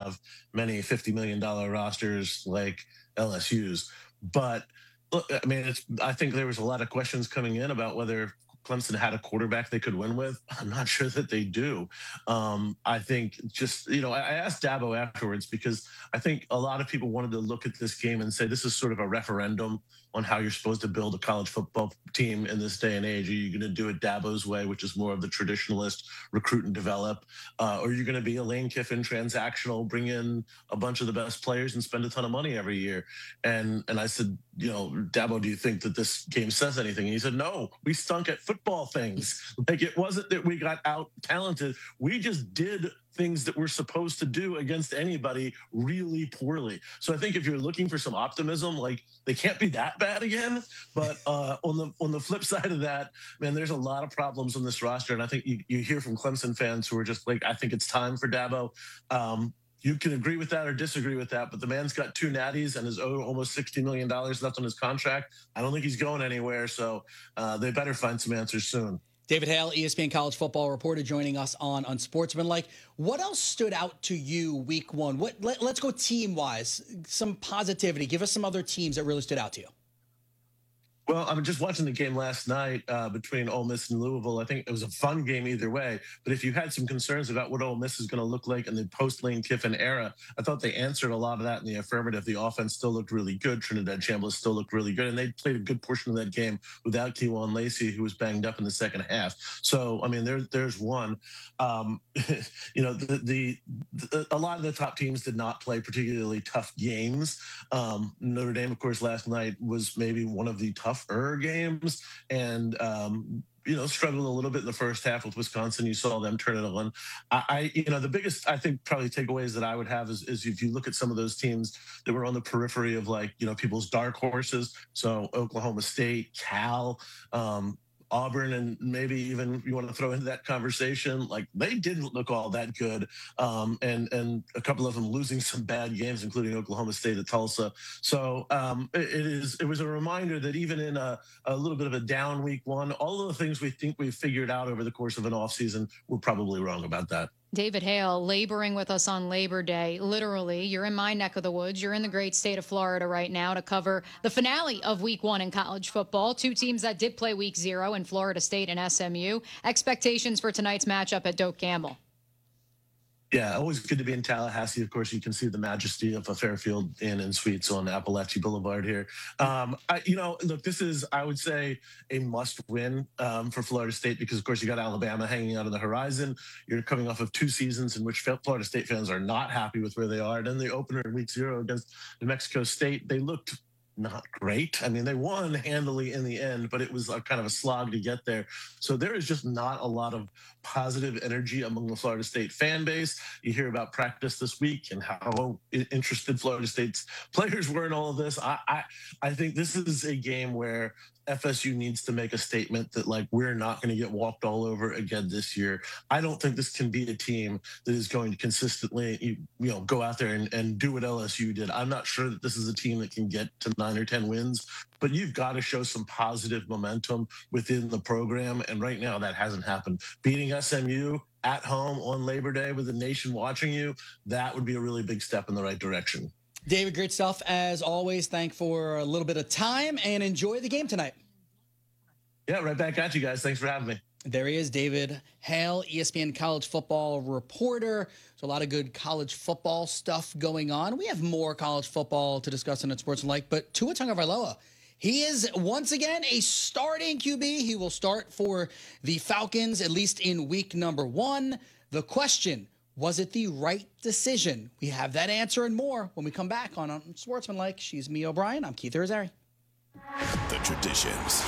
have many $50 million rosters like LSU's. But look, I mean, I think there was a lot of questions coming in about whether Clemson had a quarterback they could win with. I'm not sure that they do. I think just, I asked Dabo afterwards because I think a lot of people wanted to look at this game and say this is sort of a referendum on how you're supposed to build a college football team in this day and age. Are you going to do it Dabo's way, which is more of the traditionalist recruit and develop? Or are you going to be a Lane Kiffin transactional, bring in a bunch of the best players and spend a ton of money every year? And I said, Dabo, do you think that this game says anything? And he said, no, we stunk at football things. Like, it wasn't that we got out talented. We just did things that we're supposed to do against anybody really poorly. So I think if you're looking for some optimism, like, they can't be that bad again. But on the flip side of that, man, there's a lot of problems on this roster. And I think you hear from Clemson fans who are just like, I think it's time for Dabo. You can agree with that or disagree with that, but the man's got 2 natties and is owed almost $60 million left on his contract. I don't think he's going anywhere, so they better find some answers soon. David Hale, ESPN college football reporter, joining us on Unsportsmanlike. What else stood out to you week one? Let's go team-wise. Some positivity. Give us some other teams that really stood out to you. Well, I'm just watching the game last night between Ole Miss and Louisville. I think it was a fun game either way. But if you had some concerns about what Ole Miss is going to look like in the post-Lane Kiffin era, I thought they answered a lot of that in the affirmative. The offense still looked really good. Trinidad Chambliss still looked really good. And they played a good portion of that game without Kewan Lacey, who was banged up in the second half. So, I mean, there's one. A lot of the top teams did not play particularly tough games. Notre Dame, of course, last night was maybe one of the tougher games, and struggled a little bit in the first half with Wisconsin. You saw them turn it on. The biggest, I think, probably takeaways that I would have is if you look at some of those teams that were on the periphery of people's dark horses. So Oklahoma State, Cal, Auburn, and maybe even you want to throw into that conversation, like, they didn't look all that good. And a couple of them losing some bad games, including Oklahoma State at Tulsa. So it was a reminder that even in a little bit of a down week one, all of the things we think we've figured out over the course of an offseason, we're probably wrong about that. David Hale laboring with us on Labor Day. Literally, you're in my neck of the woods. You're in the great state of Florida right now to cover the finale of week one in college football. 2 teams that did play week 0 in Florida State and SMU. Expectations for tonight's matchup at Doak Campbell. Yeah, always good to be in Tallahassee. Of course, you can see the majesty of a Fairfield Inn and Suites on Appalachia Boulevard here. Look, this is, I would say, a must-win for Florida State because, of course, you got Alabama hanging out on the horizon. You're coming off of 2 seasons in which Florida State fans are not happy with where they are. And then the opener in week 0 against New Mexico State, they looked not great. I mean, they won handily in the end, but it was kind of a slog to get there. So there is just not a lot of positive energy among the Florida State fan base. You hear about practice this week and how interested Florida State's players were in all of this. I think this is a game where FSU needs to make a statement that, like, we're not going to get walked all over again this year. I don't think this can be a team that is going to consistently, go out there and do what LSU did. I'm not sure that this is a team that can get to 9 or 10 wins, but you've got to show some positive momentum within the program. And right now that hasn't happened. Beating SMU at home on Labor Day with the nation watching you, that would be a really big step in the right direction. David, great stuff as always. Thank for a little bit of time and enjoy the game tonight. Yeah, right back at you guys. Thanks for having me. There he is, David Hale, ESPN college football reporter. So a lot of good college football stuff going on. We have more college football to discuss in Unsportsmanlike, but Tua Tagovailoa, he is once again a starting QB. He will start for the Falcons, at least in week number 1. The question, was it the right decision? We have that answer and more when we come back on Unsportsmanlike. She's Mia O'Brien. I'm Keith Irizarry. The traditions.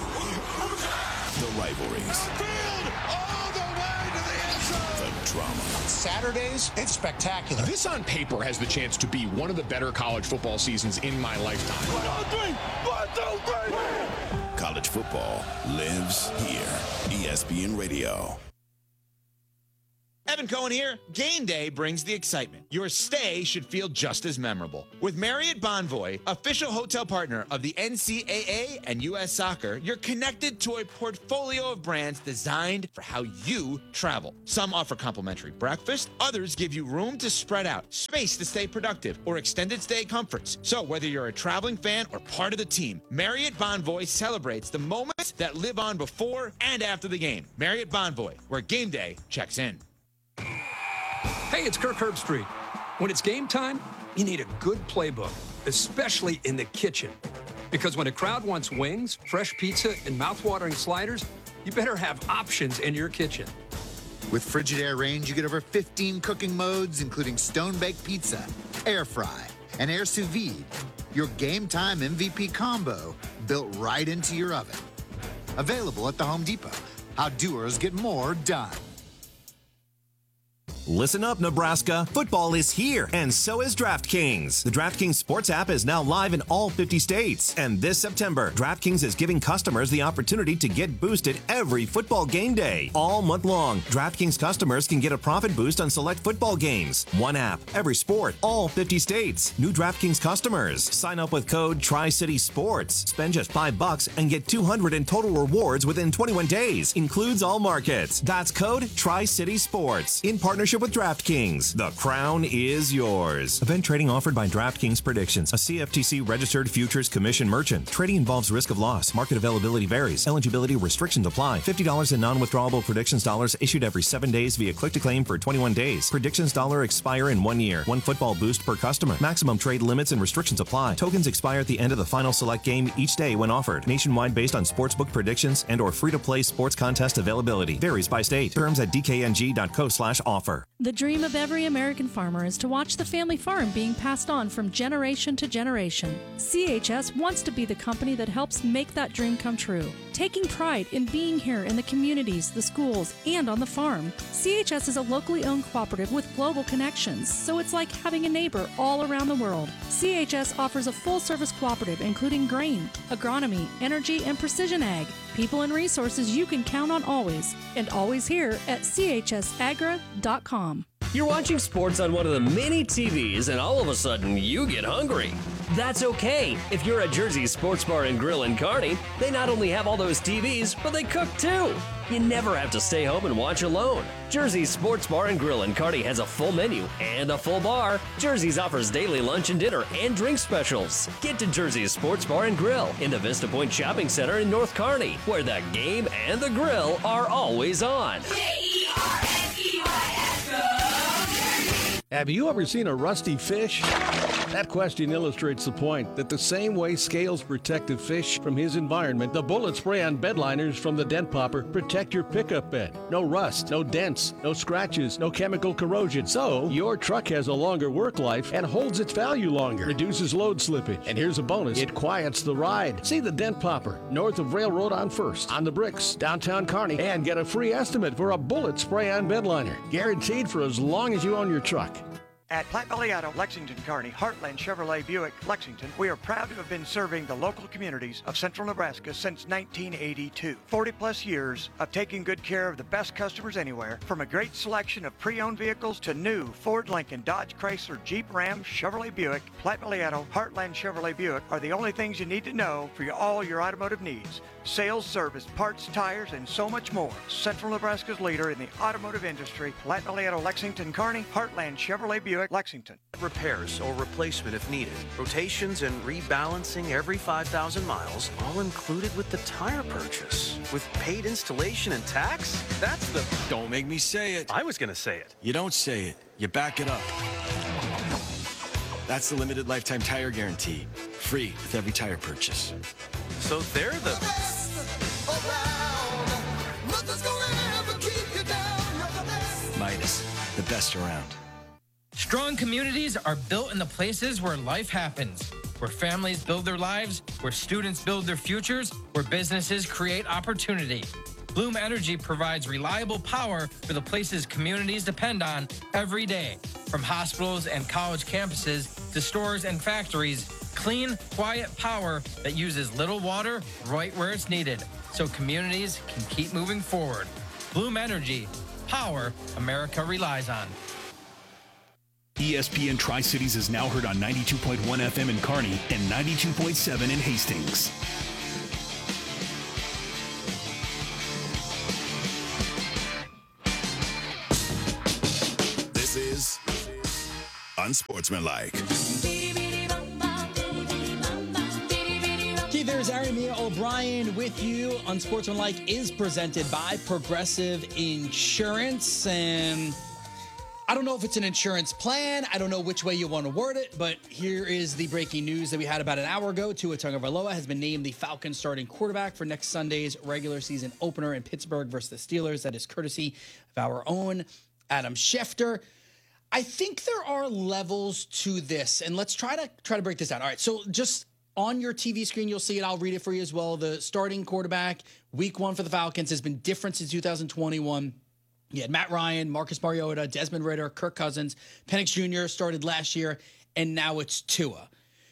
The rivalries. All the way to the end zone. The drama. Saturdays, it's spectacular. This on paper has the chance to be one of the better college football seasons in my lifetime. 1, 2, 3. College football lives here. ESPN Radio. Evan Cohen here. Game day brings the excitement. Your stay should feel just as memorable. With Marriott Bonvoy, official hotel partner of the NCAA and U.S. Soccer, you're connected to a portfolio of brands designed for how you travel. Some offer complimentary breakfast, others give you room to spread out, space to stay productive, or extended stay comforts. So whether you're a traveling fan or part of the team, Marriott Bonvoy celebrates the moments that live on before and after the game. Marriott Bonvoy, where game day checks in. Hey, it's Kirk Herbstreit. When it's game time, you need a good playbook, especially in the kitchen. Because when a crowd wants wings, fresh pizza, and mouthwatering sliders, you better have options in your kitchen. With Frigidaire Range, you get over 15 cooking modes, including stone-baked pizza, air fry, and air sous vide. Your game time MVP combo built right into your oven. Available at the Home Depot. How doers get more done. Listen up, Nebraska. Football is here, and so is DraftKings. The DraftKings Sports app is now live in all 50 states. And this September, DraftKings is giving customers the opportunity to get boosted every football game day. All month long, DraftKings customers can get a profit boost on select football games. One app, every sport, all 50 states. New DraftKings customers. Sign up with code Tri-City Sports. Spend just $5 and get $200 in total rewards within 21 days. Includes all markets. That's code Tri-City Sports. In partnership with DraftKings. The crown is yours. Event trading offered by DraftKings Predictions, a CFTC registered futures commission merchant. Trading involves risk of loss. Market availability varies. Eligibility restrictions apply. $50 in non-withdrawable predictions dollars issued every 7 days via click-to-claim for 21 days. Predictions dollar expire in 1 year. One football boost per customer. Maximum trade limits and restrictions apply. Tokens expire at the end of the final select game each day when offered. Nationwide based on sportsbook predictions and or free-to-play sports contest availability. Varies by state. Terms at dkng.co/offer. The dream of every American farmer is to watch the family farm being passed on from generation to generation. CHS wants to be the company that helps make that dream come true. Taking pride in being here in the communities, the schools, and on the farm. CHS is a locally owned cooperative with global connections, so it's like having a neighbor all around the world. CHS offers a full-service cooperative including grain, agronomy, energy, and precision ag. People and resources you can count on always, and always here at chsagra.com. You're watching sports on one of the many TVs, and all of a sudden you get hungry. That's okay. If you're at Jersey's Sports Bar and Grill in Kearney, they not only have all those TVs, but they cook too. You never have to stay home and watch alone. Jersey's Sports Bar and Grill in Kearney has a full menu and a full bar. Jersey's offers daily lunch and dinner and drink specials. Get to Jersey's Sports Bar and Grill in the Vista Point Shopping Center in North Kearney, where the game and the grill are always on. Have you ever seen a rusty fish? That question illustrates the point that the same way scales protect a fish from his environment, the bullet spray on bed liners from the Dent Popper protect your pickup bed. No rust, no dents, no scratches, no chemical corrosion. So your truck has a longer work life and holds its value longer, reduces load slippage. And here's a bonus, it quiets the ride. See the Dent Popper north of Railroad on First, on the Bricks, downtown Kearney, and get a free estimate for a bullet spray on bed liner. Guaranteed for as long as you own your truck. At Platte Valley Auto, Lexington, Kearney, Heartland Chevrolet Buick, Lexington, we are proud to have been serving the local communities of central Nebraska since 1982. 40 plus years of taking good care of the best customers anywhere, from a great selection of pre-owned vehicles to new Ford, Lincoln, Dodge, Chrysler, Jeep, Ram, Chevrolet Buick. Platte Valley Auto, Heartland Chevrolet Buick are the only things you need to know for all your automotive needs. Sales, service, parts, tires, and so much more. Central Nebraska's leader in the automotive industry, Platte Valley Auto, Lexington, Kearney, Heartland Chevrolet Buick, Lexington. Repairs or replacement if needed. Rotations and rebalancing every 5,000 miles, all included with the tire purchase. With paid installation and tax? That's the... Don't make me say it. I was going to say it. You don't say it. You back it up. That's the limited lifetime tire guarantee. Free with every tire purchase. So they're the... Midas, the best around. Strong communities are built in the places where life happens, where families build their lives, where students build their futures, where businesses create opportunity. Bloom Energy provides reliable power for the places communities depend on every day. From hospitals and college campuses to stores and factories, clean, quiet power that uses little water right where it's needed, so communities can keep moving forward. Bloom Energy, power America relies on. ESPN Tri-Cities is now heard on 92.1 FM in Kearney and 92.7 in Hastings. This is Unsportsmanlike. Keith, there's Aramia O'Brien with you. Unsportsmanlike is presented by Progressive Insurance. And I don't know if it's an insurance plan. I don't know which way you want to word it, but here is the breaking news that we had about an hour ago. Tua Tagovailoa has been named the Falcons starting quarterback for next Sunday's regular season opener in Pittsburgh versus the Steelers. That is courtesy of our own Adam Schefter. I think there are levels to this, and let's try to break this down. All right, so just on your TV screen, you'll see it. I'll read it for you as well. The starting quarterback, week 1 for the Falcons, has been different since 2021. You had Matt Ryan, Marcus Mariota, Desmond Ridder, Kirk Cousins, Penix Jr. started last year, and now it's Tua.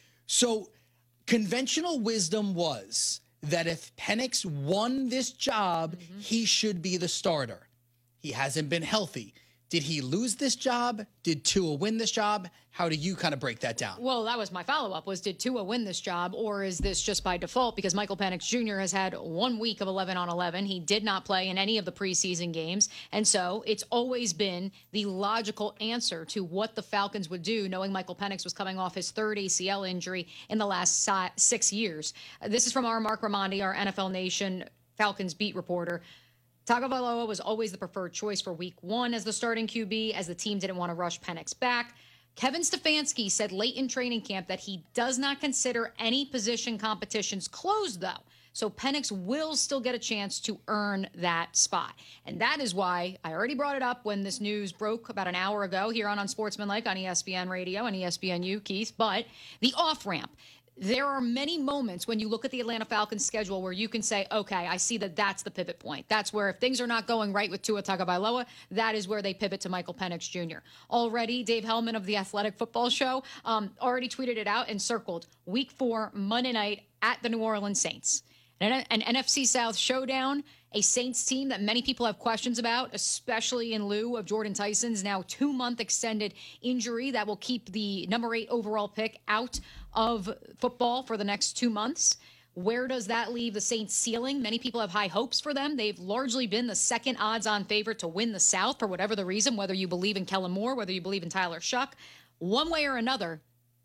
So conventional wisdom was that if Penix won this job, he should be the starter. He hasn't been healthy. Did he lose this job? Did Tua win this job? How do you kind of break that down? Well, that was my follow-up, was did Tua win this job, or is this just by default? Because Michael Penix Jr. has had 1 week of 11 on 11. He did not play in any of the preseason games. And so it's always been the logical answer to what the Falcons would do, knowing Michael Penix was coming off his 3rd ACL injury in the last 6 years. This is from our Mark Raimondi, our NFL Nation Falcons beat reporter. Tagovailoa was always the preferred choice for week 1 as the starting QB, as the team didn't want to rush Penix back. Kevin Stefanski said late in training camp that he does not consider any position competitions closed, though. So Penix will still get a chance to earn that spot. And that is why I already brought it up when this news broke about an hour ago here on Unsportsmanlike on ESPN Radio and ESPNU, Keith. But the off-ramp. There are many moments when you look at the Atlanta Falcons schedule where you can say, okay, I see that that's the pivot point. That's where if things are not going right with Tua Tagovailoa, that is where they pivot to Michael Penix Jr. Already, Dave Hellman of the Athletic Football Show already tweeted it out and circled week 4, Monday night at the New Orleans Saints. An NFC South showdown, a Saints team that many people have questions about, especially in lieu of Jordan Tyson's now 2-month extended injury that will keep the number 8 overall pick out of football for the next 2 months. Where does that leave the Saints' ceiling? Many people have high hopes for them. They've largely been the second odds-on favorite to win the South for whatever the reason, whether you believe in Kellen Moore, whether you believe in Tyler Shuck. One way or another,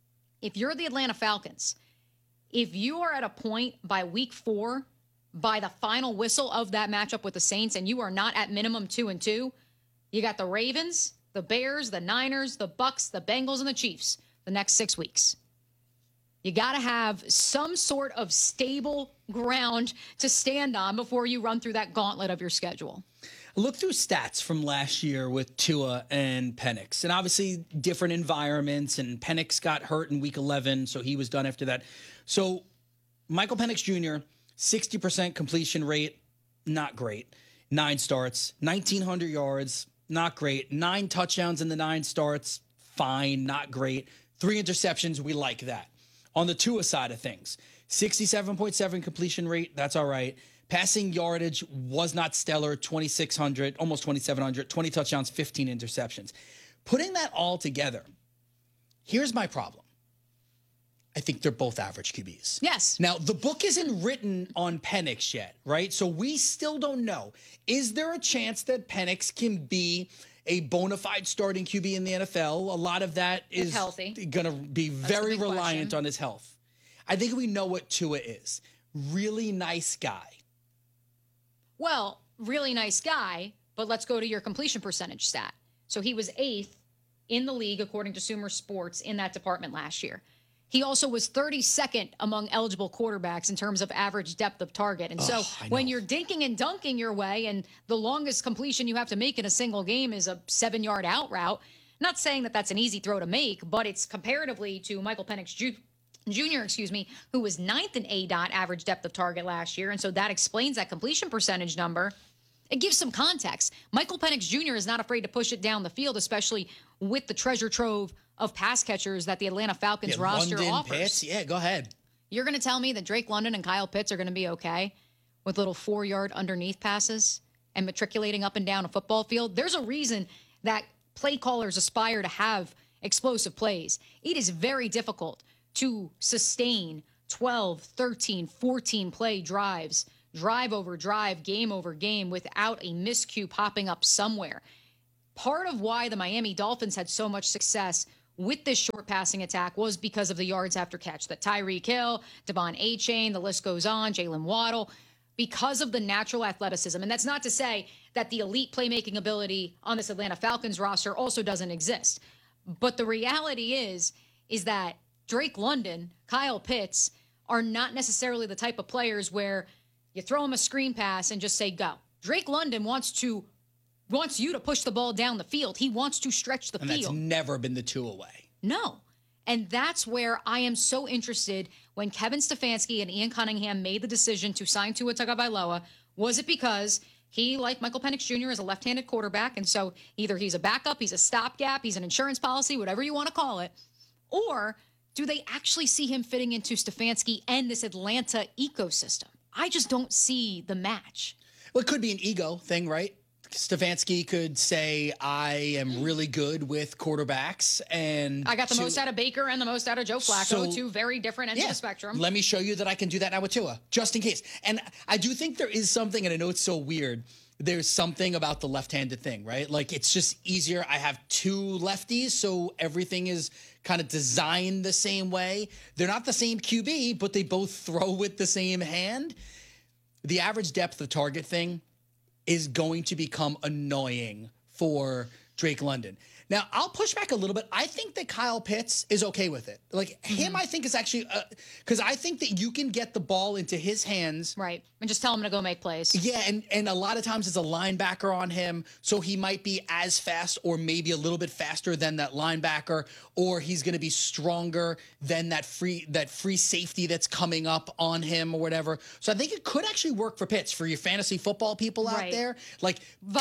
if you're the Atlanta Falcons, if you are at a point by week 4, by the final whistle of that matchup with the Saints, and you are not at minimum 2-2, you got the Ravens, the Bears, the Niners, the Bucks, the Bengals, and the Chiefs the next 6 weeks. You got to have some sort of stable ground to stand on before you run through that gauntlet of your schedule. Look through stats from last year with Tua and Penix, and obviously different environments, and Penix got hurt in week 11, so he was done after that. So Michael Penix Jr., 60% completion rate, not great. 9 starts, 1,900 yards, not great. 9 touchdowns in the 9 starts, fine, not great. 3 interceptions, we like that. On the Tua side of things, 67.7 completion rate, that's all right. Passing yardage was not stellar, 2,600, almost 2,700, 20 touchdowns, 15 interceptions. Putting that all together, here's my problem. I think they're both average QBs. Yes. Now, the book isn't written on Penix yet, right? So we still don't know. Is there a chance that Penix can be a bona fide starting QB in the NFL? A lot of that is going to be very reliant on his health. I think we know what Tua is. Really nice guy. Well, really nice guy, but let's go to your completion percentage stat. So he was 8th in the league, according to Sumer Sports, in that department last year. He also was 32nd among eligible quarterbacks in terms of average depth of target. And so when you're dinking and dunking your way and the longest completion you have to make in a single game is a 7-yard out route, not saying that that's an easy throw to make, but it's comparatively to Michael Penix Jr., who was 9th in ADOT average depth of target last year. And so that explains that completion percentage number. It gives some context. Michael Penix Jr. is not afraid to push it down the field, especially with the treasure trove of pass catchers that the Atlanta Falcons roster London, offers. Pitts, yeah, go ahead. You're going to tell me that Drake London and Kyle Pitts are going to be okay with little 4-yard underneath passes and matriculating up and down a football field, there's a reason that play callers aspire to have explosive plays. It is very difficult to sustain 12, 13, 14 play drives, drive over drive, game over game, without a miscue popping up somewhere. Part of why the Miami Dolphins had so much success with this short passing attack was because of the yards after catch. That Tyreek Hill, Devon Achane, the list goes on, Jalen Waddle, because of the natural athleticism. And that's not to say that the elite playmaking ability on this Atlanta Falcons roster also doesn't exist. But the reality is that Drake London, Kyle Pitts are not necessarily the type of players where you throw them a screen pass and just say, go. Drake London wants you to push the ball down the field. He wants to stretch the field. And that's never been the two away. No. And that's where I am so interested when Kevin Stefanski and Ian Cunningham made the decision to sign Tua Tagovailoa. Was it because he, like Michael Penix Jr., is a left-handed quarterback, and so either he's a backup, he's a stopgap, he's an insurance policy, whatever you want to call it, or do they actually see him fitting into Stefanski and this Atlanta ecosystem? I just don't see the match. Well, it could be an ego thing, right? Stefanski could say, I am really good with quarterbacks. And I got the most out of Baker and the most out of Joe Flacco, two very different ends of the spectrum. Let me show you that I can do that now with Tua, just in case. And I do think there is something, and I know it's so weird, there's something about the left-handed thing, right? Like, it's just easier. I have two lefties, so everything is kind of designed the same way. They're not the same QB, but they both throw with the same hand. The average depth of target thing is going to become annoying for Drake London. Now, I'll push back a little bit. I think that Kyle Pitts is okay with it. Like, him, I think is actually, because I think that you can get the ball into his hands. Right. And just tell him to go make plays. Yeah, and a lot of times it's a linebacker on him, so he might be as fast or maybe a little bit faster than that linebacker, or he's going to be stronger than that free safety that's coming up on him or whatever. So I think it could actually work for Pitts, for your fantasy football people out there. Like,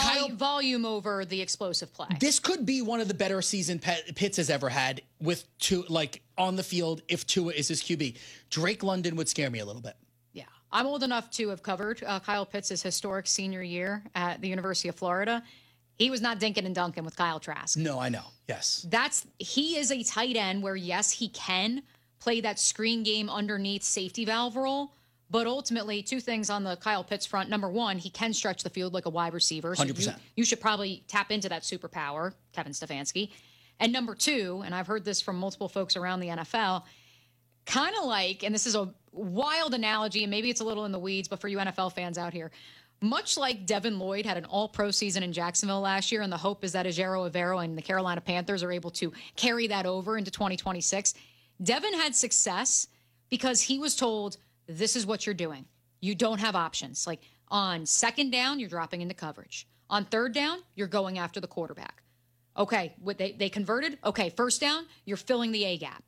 volume over the explosive play. This could be one of the better season Pitts has ever had with Tua, like, on the field if Tua is his QB. Drake London would scare me a little bit. Yeah. I'm old enough to have covered Kyle Pitts' historic senior year at the University of Florida. He was not dinking and dunking with Kyle Trask. No, I know. Yes. He is a tight end where, yes, he can play that screen game underneath safety valve role. But ultimately, two things on the Kyle Pitts front. Number one, he can stretch the field like a wide receiver. So 100%. You should probably tap into that superpower, Kevin Stefanski. And number two, and I've heard this from multiple folks around the NFL, kind of like, and this is a wild analogy, and maybe it's a little in the weeds, but for you NFL fans out here, much like Devin Lloyd had an all-pro season in Jacksonville last year, and the hope is that Ejiro Evero and the Carolina Panthers are able to carry that over into 2026. Devin had success because he was told, this is what you're doing. You don't have options. Like, on second down, you're dropping into coverage. On third down, you're going after the quarterback. Okay, they converted. Okay, first down, you're filling the A gap.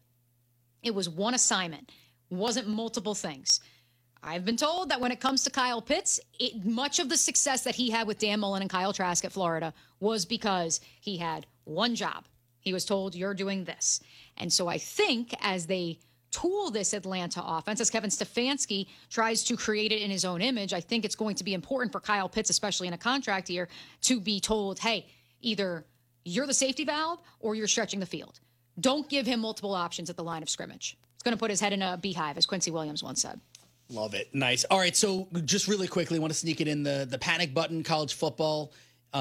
It was one assignment. It wasn't multiple things. I've been told that when it comes to Kyle Pitts, much of the success that he had with Dan Mullen and Kyle Trask at Florida was because he had one job. He was told, you're doing this. And so I think as they tool this Atlanta offense, as Kevin Stefanski tries to create it in his own image, I think it's going to be important for Kyle Pitts, especially in a contract year, to be told, hey, either you're the safety valve or you're stretching the field. Don't give him multiple options at the line of scrimmage. It's going to put his head in a beehive, as Quincy Williams once said. Love it. Nice. All right, so just really quickly, want to sneak it in the panic button, college football.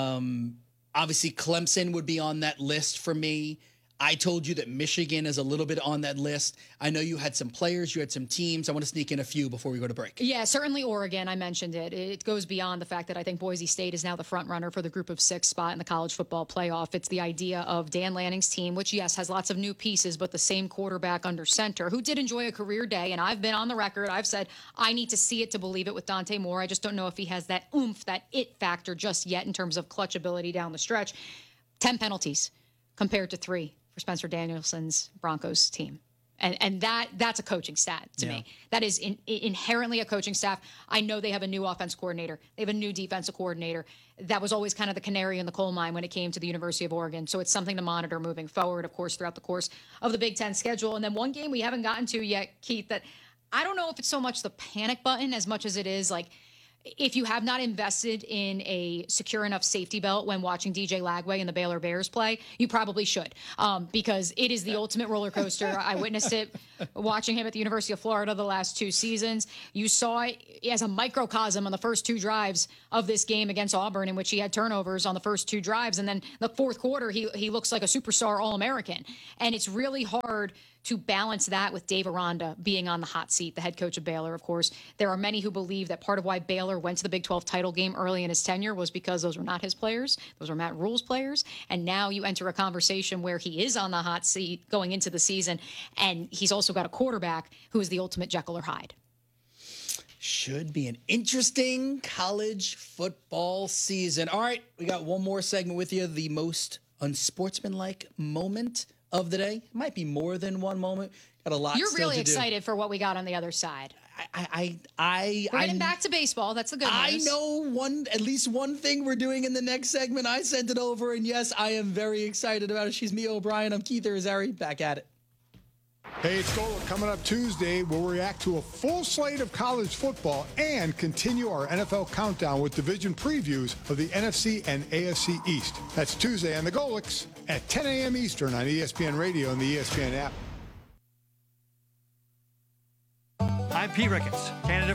Obviously, Clemson would be on that list for me. I told you that Michigan is a little bit on that list. I know you had some players, you had some teams. I want to sneak in a few before we go to break. Yeah, certainly Oregon. I mentioned it. It goes beyond the fact that I think Boise State is now the front runner for the group of 6 spot in the college football playoff. It's the idea of Dan Lanning's team, which, yes, has lots of new pieces, but the same quarterback under center, who did enjoy a career day. And I've been on the record. I've said, I need to see it to believe it with Dante Moore. I just don't know if he has that oomph, that it factor just yet in terms of clutch ability down the stretch. 10 penalties compared to 3 for Spencer Danielson's Broncos team. And that's a coaching stat to me. That is inherently a coaching staff. I know they have a new offense coordinator. They have a new defensive coordinator. That was always kind of the canary in the coal mine when it came to the University of Oregon. So it's something to monitor moving forward, of course, throughout the course of the Big Ten schedule. And then one game we haven't gotten to yet, Keith, that I don't know if it's so much the panic button as much as it is like, if you have not invested in a secure enough safety belt when watching DJ Lagway and the Baylor Bears play, you probably should, because it is the ultimate roller coaster. I witnessed it watching him at the University of Florida the last 2 seasons. You saw it as a microcosm on the first 2 drives of this game against Auburn, in which he had turnovers on the first 2 drives. And then the fourth quarter, he looks like a superstar All-American. And it's really hard to balance that with Dave Aranda being on the hot seat, the head coach of Baylor, of course. There are many who believe that part of why Baylor went to the Big 12 title game early in his tenure was because those were not his players. Those were Matt Rule's players. And now you enter a conversation where he is on the hot seat going into the season, and he's also got a quarterback who is the ultimate Jekyll or Hyde. Should be an interesting college football season. All right, we got one more segment with you, the most unsportsmanlike moment of the day. It might be more than one moment. Got a lot. You're still really to do. excited for what we got on the other side. We're getting back to baseball. That's the good news. I know at least one thing we're doing in the next segment. I sent it over, and yes, I am very excited about it. She's Mia O'Brien. I'm Keith Irizarry. Back at it. Hey, it's Gola coming up Tuesday. We'll react to a full slate of college football and continue our NFL countdown with division previews of the NFC and AFC East. That's Tuesday on the Golics at 10 a.m. Eastern on ESPN Radio and the ESPN app. I'm Pete Ricketts, candidate